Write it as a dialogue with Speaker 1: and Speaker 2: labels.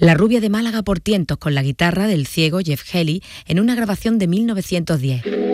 Speaker 1: La rubia de Málaga por tientos con la guitarra del ciego Jeff Healey en una grabación de 1910.